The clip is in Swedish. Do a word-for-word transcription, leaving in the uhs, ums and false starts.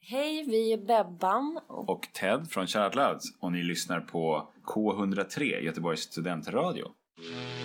Hej, vi är Bebban och, och Ted från Kärlads och ni lyssnar på K hundra tre, Göteborgs studentradio.